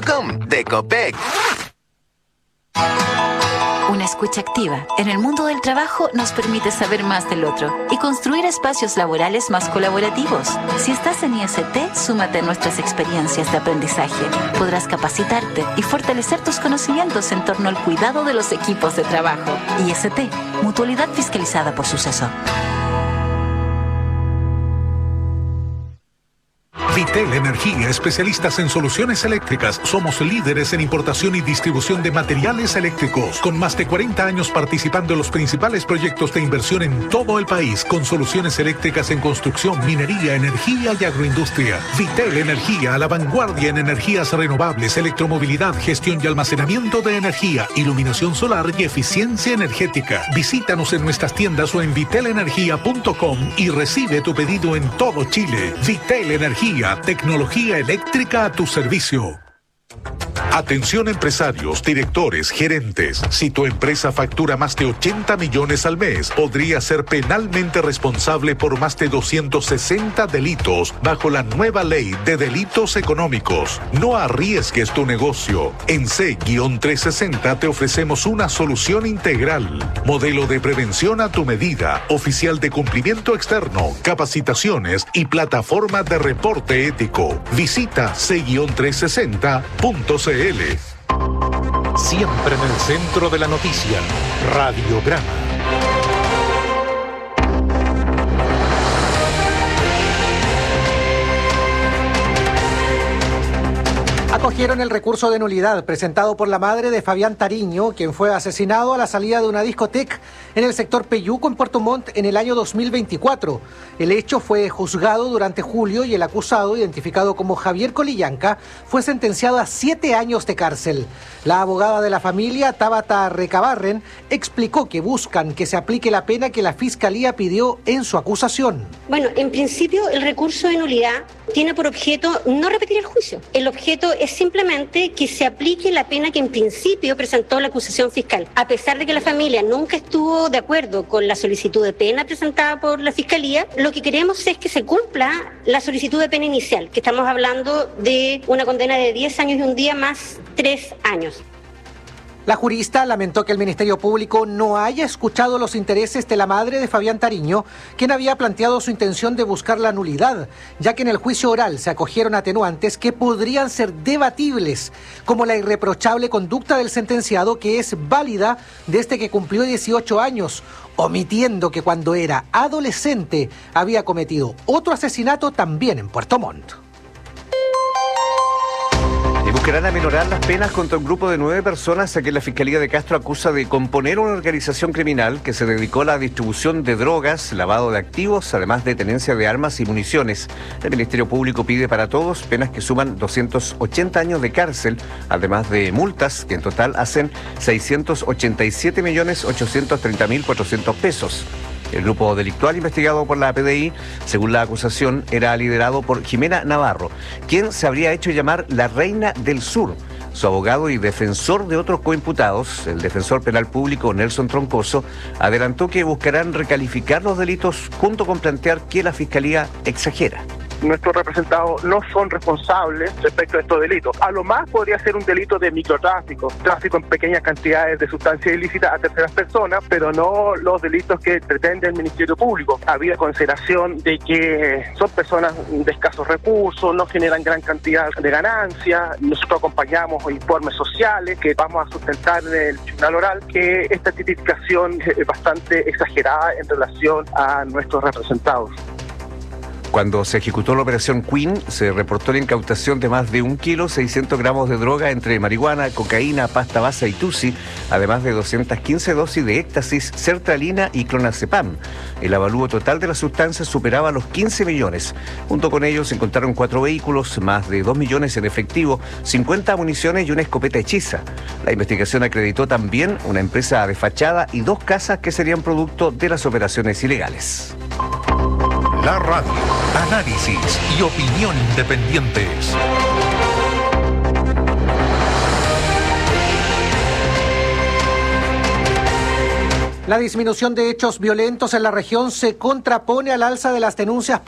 Copec.com de Copec. Una escucha activa en el mundo del trabajo nos permite saber más del otro y construir espacios laborales más colaborativos. Si estás en IST, súmate a nuestras experiencias de aprendizaje. Podrás capacitarte y fortalecer tus conocimientos en torno al cuidado de los equipos de trabajo. IST, Mutualidad fiscalizada por Suceso. Vitel Energía, especialistas en soluciones eléctricas. Somos líderes en importación y distribución de materiales eléctricos, con más de 40 años participando en los principales proyectos de inversión en todo el país, con soluciones eléctricas en construcción, minería, energía y agroindustria. Vitel Energía, a la vanguardia en energías renovables, electromovilidad, gestión y almacenamiento de energía, iluminación solar y eficiencia energética. Visítanos en nuestras tiendas o en vitelenergia.com y recibe tu pedido en todo Chile. Vitel Energía, tecnología eléctrica a tu servicio. Atención empresarios, directores, gerentes. Si tu empresa factura más de 80 millones al mes, podría ser penalmente responsable por más de 260 delitos bajo la nueva ley de delitos económicos. No arriesgues tu negocio. En C-360 te ofrecemos una solución integral. Modelo de prevención a tu medida, oficial de cumplimiento externo, capacitaciones y plataforma de reporte ético. Visita C-360.cl. Siempre en el centro de la noticia, Radiograma. Acogieron el recurso de nulidad presentado por la madre de Fabián Tariño, quien fue asesinado a la salida de una discoteca en el sector Peyuco, en Puerto Montt, en el año 2024. El hecho fue juzgado durante julio y el acusado, identificado como Javier Colillanca, fue sentenciado a 7 años de cárcel. La abogada de la familia, Tabata Recabarren, explicó que buscan que se aplique la pena que la Fiscalía pidió en su acusación. Bueno, en principio el recurso de nulidad tiene por objeto no repetir el juicio. El objeto es simplemente que se aplique la pena que en principio presentó la acusación fiscal. A pesar de que la familia nunca estuvo de acuerdo con la solicitud de pena presentada por la Fiscalía, lo que queremos es que se cumpla la solicitud de pena inicial, que estamos hablando de una condena de 10 años y un día más 3 años. La jurista lamentó que el Ministerio Público no haya escuchado los intereses de la madre de Fabián Tariño, quien había planteado su intención de buscar la nulidad, ya que en el juicio oral se acogieron atenuantes que podrían ser debatibles, como la irreprochable conducta del sentenciado, que es válida desde que cumplió 18 años, omitiendo que cuando era adolescente había cometido otro asesinato también en Puerto Montt. Buscarán aminorar las penas contra un grupo de 9 personas a quien la Fiscalía de Castro acusa de componer una organización criminal que se dedicó a la distribución de drogas, lavado de activos, además de tenencia de armas y municiones. El Ministerio Público pide para todos penas que suman 280 años de cárcel, además de multas que en total hacen 687.830.400 pesos. El grupo delictual investigado por la PDI, según la acusación, era liderado por Jimena Navarro, quien se habría hecho llamar la Reina del Sur. Su abogado y defensor de otros coimputados, el defensor penal público Nelson Troncoso, adelantó que buscarán recalificar los delitos junto con plantear que la Fiscalía exagera. Nuestros representados no son responsables respecto a estos delitos. A lo más podría ser un delito de microtráfico, tráfico en pequeñas cantidades de sustancias ilícitas a terceras personas, pero no los delitos que pretende el Ministerio Público. Habida consideración de que son personas de escasos recursos, no generan gran cantidad de ganancias. Nosotros acompañamos informes sociales que vamos a sustentar en el tribunal oral, que esta tipificación es bastante exagerada en relación a nuestros representados. Cuando se ejecutó la operación Queen, se reportó la incautación de más de 1 kilo 600 gramos de droga entre marihuana, cocaína, pasta base y tusi, además de 215 dosis de éxtasis, sertralina y clonazepam. El avalúo total de las sustancias superaba los 15 millones. Junto con ellos se encontraron 4 vehículos, más de 2 millones en efectivo, 50 municiones y una escopeta hechiza. La investigación acreditó también una empresa de fachada y 2 casas que serían producto de las operaciones ilegales. La radio, análisis y opinión independientes. La disminución de hechos violentos en la región se contrapone al alza de las denuncias